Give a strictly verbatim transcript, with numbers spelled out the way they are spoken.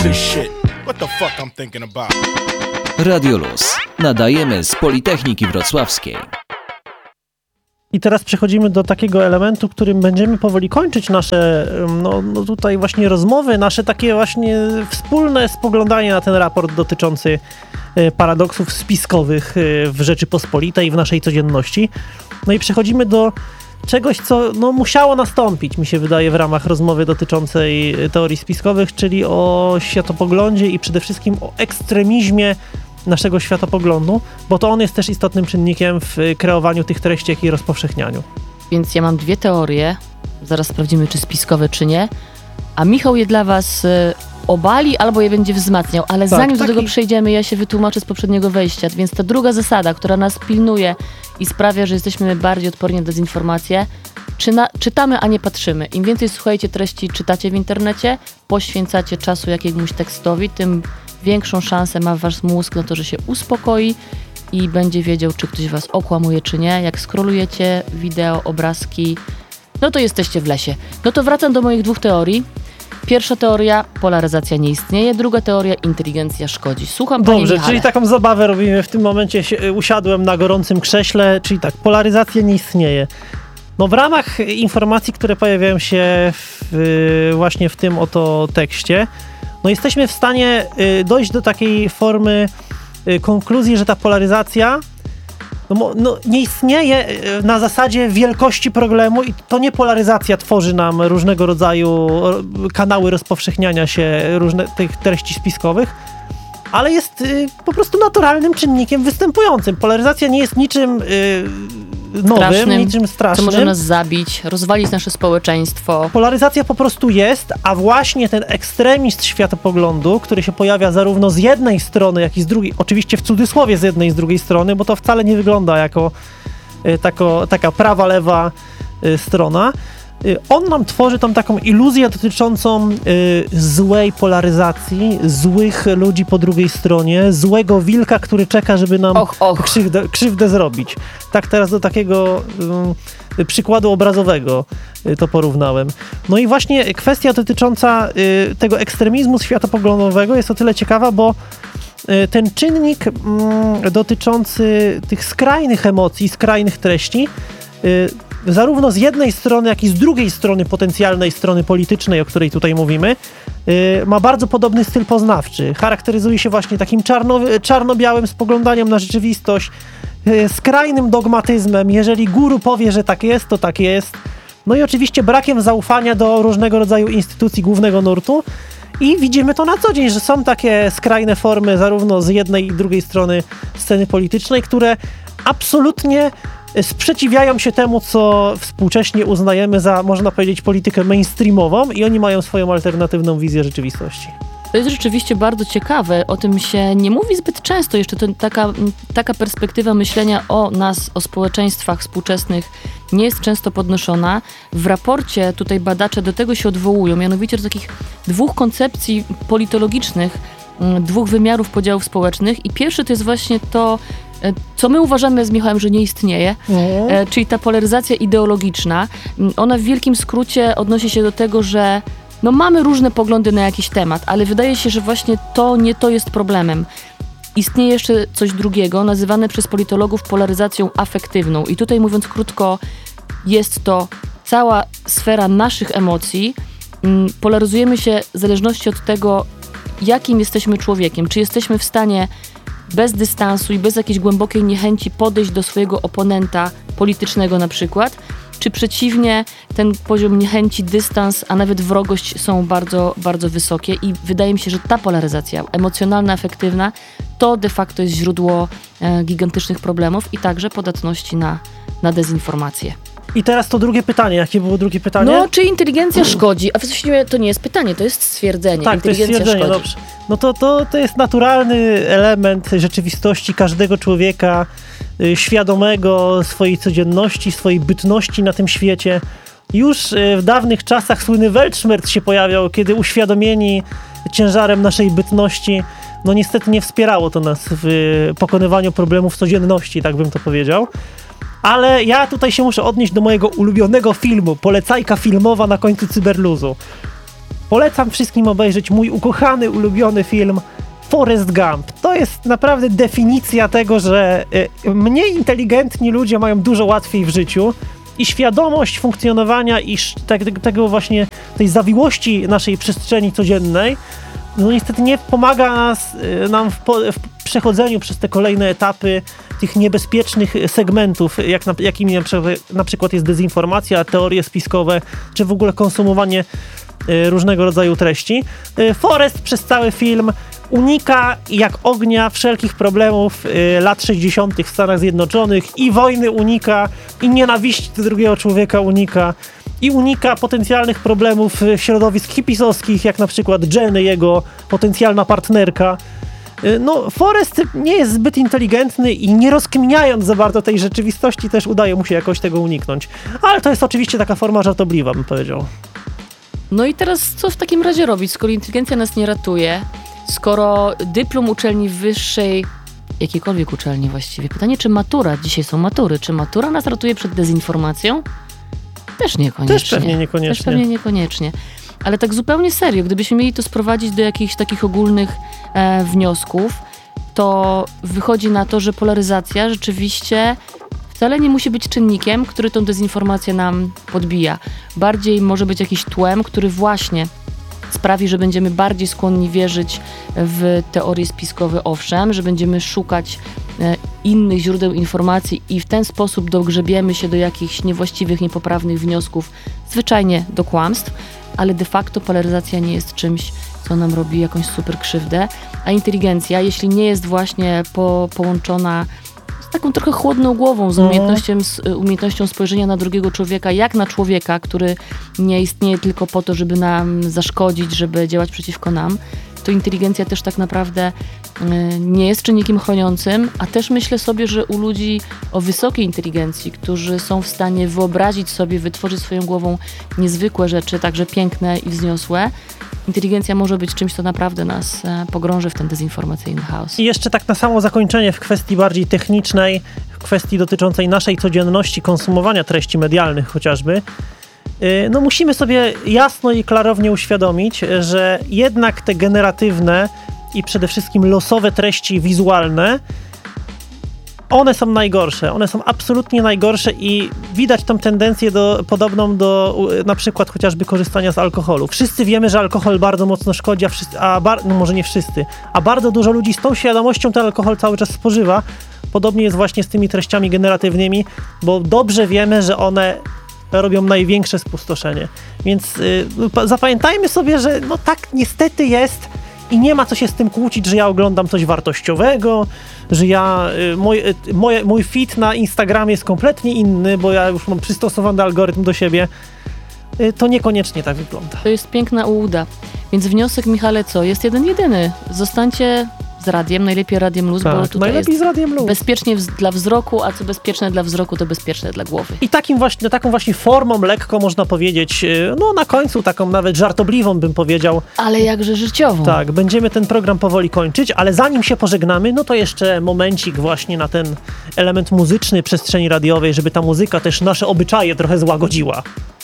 this shit. What the fuck I'm thinking about? Radio Luz. Nadajemy z Politechniki Wrocławskiej. I teraz przechodzimy do takiego elementu, którym będziemy powoli kończyć nasze no, no tutaj właśnie rozmowy, nasze takie właśnie wspólne spoglądanie na ten raport dotyczący paradoksów spiskowych w Rzeczypospolitej, w naszej codzienności. No i przechodzimy do czegoś, co no, musiało nastąpić, mi się wydaje, w ramach rozmowy dotyczącej teorii spiskowych, czyli o światopoglądzie i przede wszystkim o ekstremizmie naszego światopoglądu, bo to on jest też istotnym czynnikiem w kreowaniu tych treści, jak i rozpowszechnianiu. Więc ja mam dwie teorie, zaraz sprawdzimy, czy spiskowe, czy nie, a Michał je dla was y, obali albo je będzie wzmacniał, ale tak, zanim taki... do tego przejdziemy, ja się wytłumaczę z poprzedniego wejścia, więc ta druga zasada, która nas pilnuje i sprawia, że jesteśmy bardziej odporni na dezinformację, czyna, czytamy, a nie patrzymy. Im więcej, słuchajcie, treści czytacie w internecie, poświęcacie czasu jakiemuś tekstowi, tym większą szansę ma wasz mózg na to, że się uspokoi i będzie wiedział, czy ktoś was okłamuje, czy nie. Jak scrollujecie wideo, obrazki, no to jesteście w lesie. No to wracam do moich dwóch teorii. Pierwsza teoria, polaryzacja nie istnieje. Druga teoria, inteligencja szkodzi. Słucham, panie Dobrze, Michale. czyli taką zabawę robimy w tym momencie. Się, usiadłem na gorącym krześle, czyli tak, polaryzacja nie istnieje. No w ramach informacji, które pojawiają się w, właśnie w tym oto tekście, no jesteśmy w stanie y, dojść do takiej formy y, konkluzji, że ta polaryzacja no, no, nie istnieje y, na zasadzie wielkości problemu i to nie polaryzacja tworzy nam różnego rodzaju y, kanały rozpowszechniania się różnych tych treści spiskowych, ale jest y, po prostu naturalnym czynnikiem występującym. Polaryzacja nie jest niczym y, nowym, strasznym, niczym strasznym. Co może nas zabić, rozwalić nasze społeczeństwo. Polaryzacja po prostu jest, a właśnie ten ekstremizm światopoglądu, który się pojawia zarówno z jednej strony, jak i z drugiej, oczywiście w cudzysłowie z jednej i z drugiej strony, bo to wcale nie wygląda jako y, tako, taka prawa, lewa y, strona. Y, on nam tworzy tą taką iluzję dotyczącą y, złej polaryzacji, złych ludzi po drugiej stronie, złego wilka, który czeka, żeby nam och, och. Krzywdę, krzywdę zrobić. Tak teraz do takiego y, przykładu obrazowego y, to porównałem. No i właśnie kwestia dotycząca y, tego ekstremizmu światopoglądowego jest o tyle ciekawa, bo y, ten czynnik y, dotyczący tych skrajnych emocji, skrajnych treści y, zarówno z jednej strony, jak i z drugiej strony potencjalnej strony politycznej, o której tutaj mówimy, yy, ma bardzo podobny styl poznawczy. Charakteryzuje się właśnie takim czarno, czarno-białym spoglądaniem na rzeczywistość, yy, skrajnym dogmatyzmem. Jeżeli guru powie, że tak jest, to tak jest. No i oczywiście brakiem zaufania do różnego rodzaju instytucji głównego nurtu. I widzimy to na co dzień, że są takie skrajne formy zarówno z jednej i drugiej strony sceny politycznej, które absolutnie sprzeciwiają się temu, co współcześnie uznajemy za, można powiedzieć, politykę mainstreamową i oni mają swoją alternatywną wizję rzeczywistości. To jest rzeczywiście bardzo ciekawe, o tym się nie mówi zbyt często, jeszcze to taka, taka perspektywa myślenia o nas, o społeczeństwach współczesnych nie jest często podnoszona. W raporcie tutaj badacze do tego się odwołują, mianowicie do takich dwóch koncepcji politologicznych, dwóch wymiarów podziałów społecznych i pierwszy to jest właśnie to, co my uważamy z Michałem, że nie istnieje, mm. czyli ta polaryzacja ideologiczna. Ona w wielkim skrócie odnosi się do tego, że no mamy różne poglądy na jakiś temat, ale wydaje się, że właśnie to nie to jest problemem. Istnieje jeszcze coś drugiego, nazywane przez politologów polaryzacją afektywną. I tutaj mówiąc krótko, jest to cała sfera naszych emocji. Polaryzujemy się w zależności od tego, jakim jesteśmy człowiekiem. Czy jesteśmy w stanie bez dystansu i bez jakiejś głębokiej niechęci podejść do swojego oponenta politycznego na przykład, czy przeciwnie, ten poziom niechęci, dystans, a nawet wrogość są bardzo, bardzo wysokie i wydaje mi się, że ta polaryzacja emocjonalna, afektywna to de facto jest źródło e, gigantycznych problemów i także podatności na, na dezinformację. I teraz to drugie pytanie. Jakie było drugie pytanie? No, czy inteligencja szkodzi? A właściwie to nie jest pytanie, to jest stwierdzenie. Tak, to jest stwierdzenie, szkodzi. Dobrze. No to, to, to jest naturalny element rzeczywistości każdego człowieka, y, świadomego swojej codzienności, swojej bytności na tym świecie. Już y, w dawnych czasach słynny Weltschmerz się pojawiał, kiedy uświadomieni ciężarem naszej bytności, no niestety nie wspierało to nas w y, pokonywaniu problemów codzienności, tak bym to powiedział. Ale ja tutaj się muszę odnieść do mojego ulubionego filmu, polecajka filmowa na końcu Cyberluzu. polecam wszystkim obejrzeć mój ukochany, ulubiony film Forrest Gump. To jest naprawdę definicja tego, że y, mniej inteligentni ludzie mają dużo łatwiej w życiu i świadomość funkcjonowania i te, tego właśnie, tej zawiłości naszej przestrzeni codziennej, no niestety nie pomaga nas, y, nam w, po, w przechodzeniu przez te kolejne etapy tych niebezpiecznych segmentów, jak na, jakimi na, na przykład jest dezinformacja, teorie spiskowe, czy w ogóle konsumowanie y, różnego rodzaju treści. Y, Forrest przez cały film unika jak ognia wszelkich problemów y, lat sześćdziesiątych w Stanach Zjednoczonych, i wojny unika, i nienawiści do drugiego człowieka unika, i unika potencjalnych problemów y, środowisk hipisowskich, jak na przykład Jenny, jego potencjalna partnerka. Y, no, Forrest nie jest zbyt inteligentny i nie rozkminiając za bardzo tej rzeczywistości też udaje mu się jakoś tego uniknąć. Ale to jest oczywiście taka forma żartobliwa, bym powiedział. No i teraz co w takim razie robić, skoro inteligencja nas nie ratuje? Skoro dyplom uczelni wyższej, jakiejkolwiek uczelni właściwie, pytanie, czy matura, dzisiaj są matury, czy matura nas ratuje przed dezinformacją? Też niekoniecznie. Też pewnie niekoniecznie. Też pewnie niekoniecznie. Ale tak zupełnie serio, gdybyśmy mieli to sprowadzić do jakichś takich ogólnych e, wniosków, to wychodzi na to, że polaryzacja rzeczywiście wcale nie musi być czynnikiem, który tą dezinformację nam podbija. Bardziej może być jakiś tłem, który właśnie sprawi, że będziemy bardziej skłonni wierzyć w teorie spiskowe, owszem, że będziemy szukać e, innych źródeł informacji i w ten sposób dogrzebiemy się do jakichś niewłaściwych, niepoprawnych wniosków, zwyczajnie do kłamstw, ale de facto polaryzacja nie jest czymś, co nam robi jakąś super krzywdę, a inteligencja, jeśli nie jest właśnie po, połączona z taką trochę chłodną głową, z umiejętnością, z umiejętnością spojrzenia na drugiego człowieka, jak na człowieka, który nie istnieje tylko po to, żeby nam zaszkodzić, żeby działać przeciwko nam, to inteligencja też tak naprawdę y, nie jest czynnikiem chroniącym, a też myślę sobie, że u ludzi o wysokiej inteligencji, którzy są w stanie wyobrazić sobie, wytworzyć swoją głową niezwykłe rzeczy, także piękne i wzniosłe, inteligencja może być czymś, co naprawdę nas e, pogrąży w ten dezinformacyjny chaos. I jeszcze tak na samo zakończenie w kwestii bardziej technicznej, w kwestii dotyczącej naszej codzienności konsumowania treści medialnych chociażby, no musimy sobie jasno i klarownie uświadomić, że jednak te generatywne i przede wszystkim losowe treści wizualne, one są najgorsze. One są absolutnie najgorsze i widać tą tendencję do, podobną do na przykład chociażby korzystania z alkoholu. Wszyscy wiemy, że alkohol bardzo mocno szkodzi, a, wszyscy, a bar, no może nie wszyscy, a bardzo dużo ludzi z tą świadomością ten alkohol cały czas spożywa. Podobnie jest właśnie z tymi treściami generatywnymi, bo dobrze wiemy, że one robią największe spustoszenie. Więc y, zapamiętajmy sobie, że no tak niestety jest i nie ma co się z tym kłócić, że ja oglądam coś wartościowego, że ja, y, mój, y, moje, mój feed na Instagramie jest kompletnie inny, bo ja już mam przystosowany algorytm do siebie. Y, to niekoniecznie tak wygląda. To jest piękna ułuda. Więc wniosek, Michale, co? Jest jeden jedyny. Zostańcie z radiem, najlepiej Radiem Luz, tak, bo tutaj najlepiej jest z Radiem Luz. bezpiecznie wz- dla wzroku, a co bezpieczne dla wzroku, to bezpieczne dla głowy. I takim właśnie, taką właśnie formą lekko można powiedzieć, no na końcu taką nawet żartobliwą bym powiedział. Ale jakże życiową. Tak, będziemy ten program powoli kończyć, ale zanim się pożegnamy, no to jeszcze momencik właśnie na ten element muzyczny przestrzeni radiowej, żeby ta muzyka też nasze obyczaje trochę złagodziła.